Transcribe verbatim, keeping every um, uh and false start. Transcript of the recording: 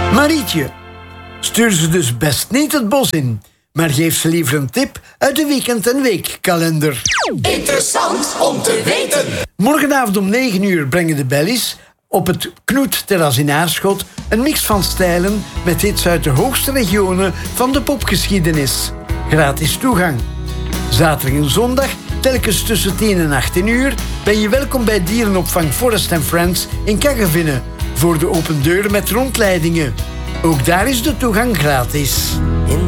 Marietje stuurt ze dus best niet het bos in, maar geeft ze liever een tip uit de weekend- en weekkalender. Interessant om te weten. Morgenavond om negen uur brengen de Bellies op het Knoet-terras in Aarschot een mix van stijlen met hits uit de hoogste regionen van de popgeschiedenis. Gratis toegang. Zaterdag en zondag, telkens tussen tien en achttien uur, ben je welkom bij dierenopvang Forest and Friends in Kaggevinnen voor de open deuren met rondleidingen. Ook daar is de toegang gratis.